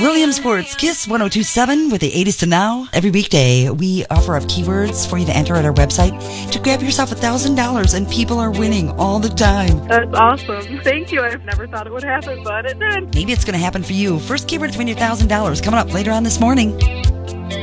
Williamsport's Kiss 1027 with the 80s to now. Every weekday, we offer up keywords for you to enter at our website to grab yourself $1,000, and people are winning all the time. That's awesome. Thank you. I've never thought it would happen, but it did. Maybe it's going to happen for you. First keyword to win your $1,000 coming up later on this morning.